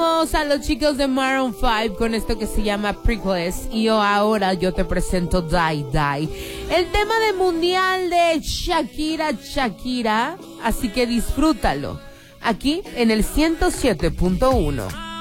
escuchamos a los chicos de Maroon 5 con esto que se llama Prickles. Y ahora yo te presento Die Die, el tema de mundial de Shakira. Así que disfrútalo aquí en el 107.1.